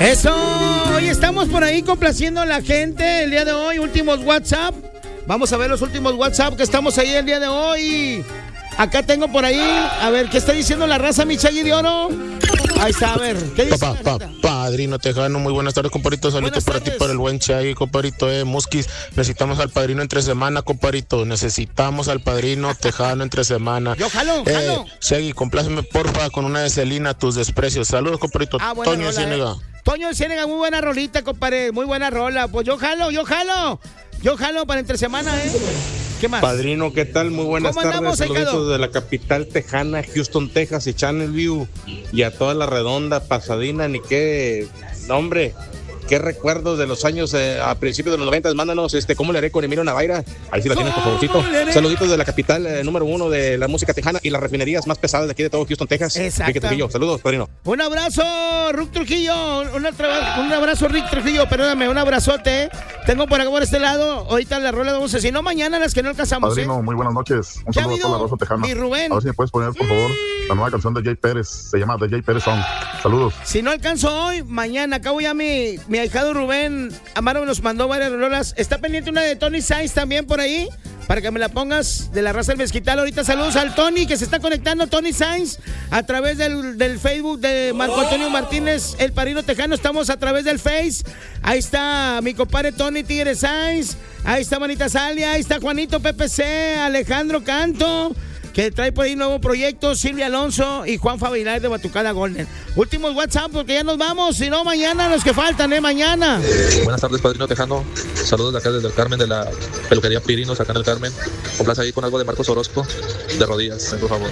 Eso, hoy estamos por ahí complaciendo a la gente el día de hoy, últimos WhatsApp. Vamos a ver los últimos WhatsApp que estamos ahí el día de hoy. Acá tengo por ahí, a ver, ¿qué está diciendo la raza, mi Chagui de Oro? Ahí está, a ver, ¿qué dice? Padrino Tejano, muy buenas tardes, compadrito. Saludos para ti, para el buen Chagui, compadrito. Musquis, necesitamos al padrino entre semana, compadrito. Necesitamos al padrino Tejano entre semana. Yo jalo. Chagui, compláceme, porfa, con una de Celina, Tus Desprecios. Saludos, compadrito. Toño de Ciénega. Toño de Ciénega, muy buena rolita, compadre, muy buena rola. Pues yo jalo para entre semana, ¿Qué más? Padrino, ¿qué tal? Muy buenas tardes. Saludos de la capital tejana, Houston, Texas y Channelview. Y a toda la redonda, Pasadena, ni qué nombre. Qué recuerdos de los años a principios de los 90. Mándanos, ¿cómo le haré con Emilio Navaira? Ahí sí la tienes, por favorcito. Saluditos de la capital número 1 de la música tejana y las refinerías más pesadas de aquí de todo Houston, Texas. Exacto. Trujillo. Saludos, padrino. Un abrazo, Rick Trujillo. Un abrazo, Rick Trujillo. Perdóname, un abrazote. Tengo por acá por este lado. Ahorita la rola vamos a decir, no mañana las que no alcanzamos. Padrino, muy buenas noches. Un saludo a toda la raza tejana. Y Rubén. A ver si me puedes poner, por favor, la nueva canción de Jay Pérez. Se llama The Jay Pérez Song. Saludos. Si no alcanzo hoy, mañana. Acabo ya mi ahijado Rubén Amaro nos mandó varias rolas. Está pendiente una de Tony Sainz también por ahí, para que me la pongas, de la raza del Mezquital. Ahorita saludos al Tony, que se está conectando, Tony Sainz, a través del Facebook de Marco Antonio Martínez, el padrino tejano. Estamos a través del Face. Ahí está mi compadre Tony Tigre Sainz. Ahí está Manita Salia. Ahí está Juanito PPC, Alejandro Canto, que trae por ahí un nuevo proyecto, Silvia Alonso y Juan Fabián de Batucada Golden. Últimos WhatsApp, porque ya nos vamos, si no mañana los que faltan, mañana. Buenas tardes, padrino tejano. Saludos de acá desde el Carmen, de la peluquería Pirinos, acá en el Carmen. Complace ahí con algo de Marcos Orozco, de rodillas, por favor.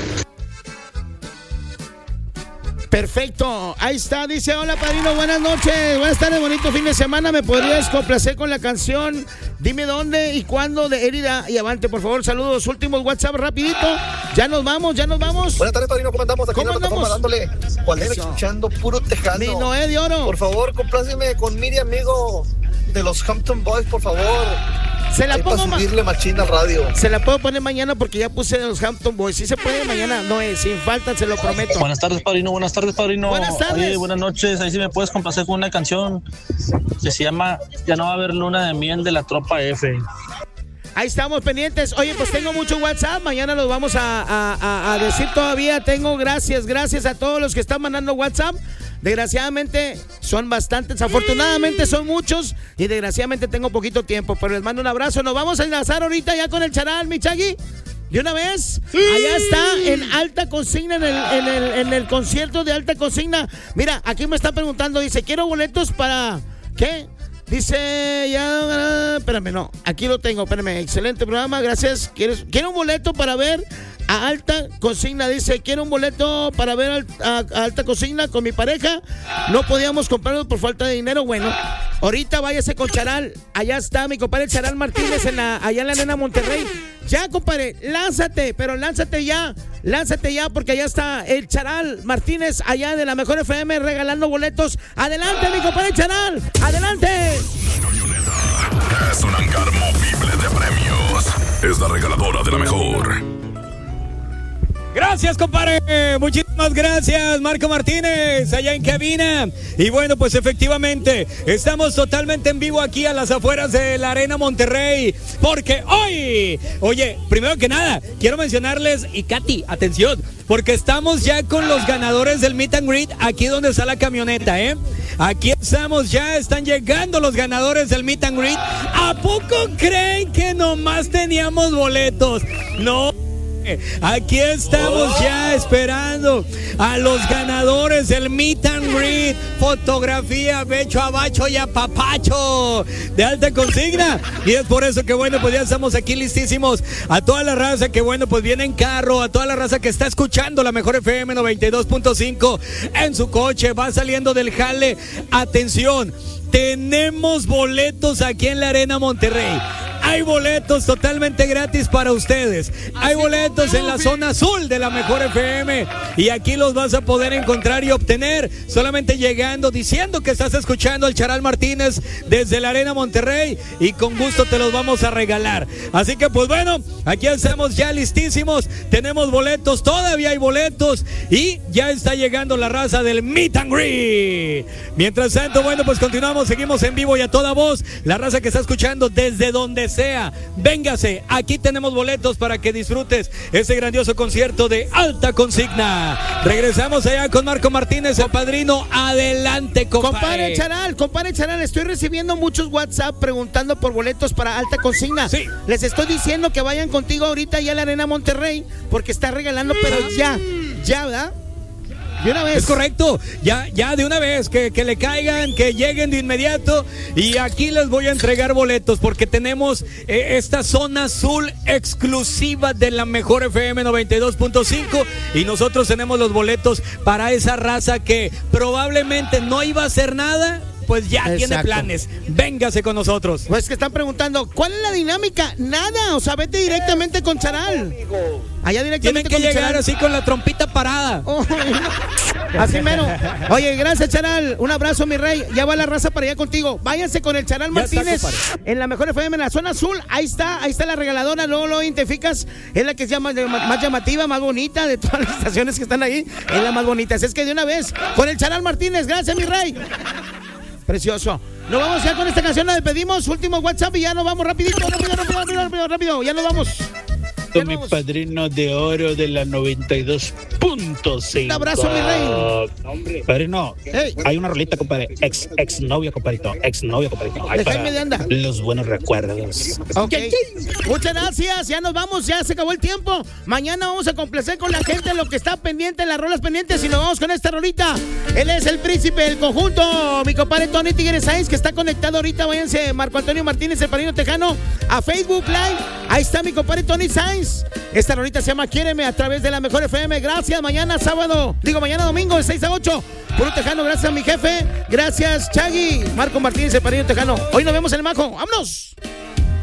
Perfecto, ahí está, dice: hola padrino, buenas noches, buenas tardes, bonito fin de semana. ¿Me podrías complacer con la canción Dime dónde y cuándo de Herida y Avante, por favor? Saludos, últimos WhatsApp rapidito. Ya nos vamos. Buenas tardes, padrino, ¿cómo andamos? Aquí en la plataforma dándole cual era, escuchando puro tejano. Mi Noé de Oro. Por favor, compláceme con Miri, amigo de los Hampton Boys, por favor. Se la pongo para subirle machín al radio. Se la puedo poner mañana porque ya puse de los Hampton Boys. Si se puede mañana, no es sin falta, se lo prometo. Buenas tardes, padrino. Buenas tardes. Oye, buenas noches. Ahí sí me puedes complacer con una canción que se llama Ya no va a haber luna de miel, de la Tropa F. Ahí estamos pendientes. Oye, pues tengo mucho WhatsApp. Mañana los vamos a decir todavía. Tengo gracias a todos los que están mandando WhatsApp. Desgraciadamente son bastantes, afortunadamente son muchos y desgraciadamente tengo poquito tiempo, pero les mando un abrazo. Nos vamos a enlazar ahorita ya con el Charal, mi Chagui. De una vez, allá está en Alta Consigna, en el concierto de Alta Consigna. Mira, aquí me está preguntando, dice, quiero boletos para... ¿Qué? Dice, ya, espérame, no, aquí lo tengo, espérame, excelente programa, gracias. Quiero un boleto para ver a Alta Consigna, dice, quiero un boleto para ver a Alta Consigna con mi pareja. No podíamos comprarlo por falta de dinero. Bueno, ahorita váyase con Charal, allá está mi compadre Charal Martínez allá en la Arena Monterrey. Ya, compadre, lánzate ya, porque allá está el Charal Martínez, allá de la Mejor FM, regalando boletos. Adelante, mi compadre Charal, adelante. La camioneta es un hangar movible de premios. Es la regaladora de la mejor. Gracias, compadre. Muchísimas gracias, Marco Martínez, allá en cabina. Y bueno, pues efectivamente, estamos totalmente en vivo aquí a las afueras de la Arena Monterrey. Porque hoy, oye, primero que nada, quiero mencionarles, y Katy, atención, porque estamos ya con los ganadores del Meet and Greet, aquí donde está la camioneta, Aquí estamos ya, están llegando los ganadores del Meet and Greet. ¿A poco creen que nomás teníamos boletos? No. Aquí estamos ya esperando a los ganadores del Meet and Greet. Fotografía, becho a bacho y a papacho de Alta Consigna. Y es por eso que bueno, pues ya estamos aquí listísimos. A toda la raza que bueno, pues viene en carro, a toda la raza que está escuchando la Mejor FM 92.5 en su coche, va saliendo del jale. Atención, tenemos boletos aquí en la Arena Monterrey. hay boletos totalmente gratis para ustedes. Hay boletos en la zona azul de la Mejor FM y aquí los vas a poder encontrar y obtener solamente llegando, diciendo que estás escuchando al Charal Martínez desde la Arena Monterrey y con gusto te los vamos a regalar. Así que pues bueno, aquí estamos ya listísimos, tenemos boletos, todavía hay boletos y ya está llegando la raza del Meet and Greet. Mientras tanto, bueno, pues continuamos, seguimos en vivo y a toda voz, la raza que está escuchando desde donde sea, véngase, aquí tenemos boletos para que disfrutes ese grandioso concierto de Alta Consigna. Regresamos allá con Marco Martínez, el padrino. Adelante, compadre. Compadre Charal, estoy recibiendo muchos WhatsApp preguntando por boletos para Alta Consigna. Sí. Les estoy diciendo que vayan contigo ahorita ya a la Arena Monterrey porque está regalando, pero ya, ¿verdad? De una vez. Es correcto, ya de una vez, que le caigan, que lleguen de inmediato y aquí les voy a entregar boletos porque tenemos esta zona azul exclusiva de la Mejor FM 92.5 y nosotros tenemos los boletos para esa raza que probablemente no iba a hacer nada, pues ya tiene planes. Véngase con nosotros. Pues que están preguntando, ¿cuál es la dinámica? Nada, o sea, vete directamente con Charal. Allá directamente. Tienen que llegar así con la trompita parada. Oh, así mero. Oye, gracias, Charal. Un abrazo, mi rey. Ya va la raza para allá contigo. Váyanse con el Charal Martínez en la Mejor FM, en la zona azul. Ahí está la regaladora. Luego lo identificas. Es la que es más llamativa, más bonita de todas las estaciones que están ahí. Es la más bonita. Así es que de una vez, con el Charal Martínez. Gracias, mi rey. Precioso. Nos vamos ya con esta canción, la despedimos. Último WhatsApp y ya nos vamos rapidito. Rápido. Ya nos vamos. Mi padrino de oro de la 92.5. Un abrazo, mi rey. Padrino, hay una rolita, compadre. Ex novia, compadrito. Ahí Jaime de Anda. Los buenos recuerdos. Ok. Muchas gracias. Ya nos vamos. Ya se acabó el tiempo. Mañana vamos a complacer con la gente lo que está pendiente, las rolas pendientes. Y nos vamos con esta rolita. Él es el príncipe del conjunto. Mi compadre Tony Tigres Sainz, que está conectado ahorita. Váyanse, Marco Antonio Martínez, el padrino tejano, a Facebook Live. Ahí está mi compadre Tony Sainz. Esta rolita se llama Quiéreme a través de la Mejor FM. Gracias, mañana domingo de 6 a 8. Puro Tejano, gracias a mi jefe. Gracias, Chagui. Marco Martínez, el padrino tejano. Hoy nos vemos en el Majo. ¡Vámonos!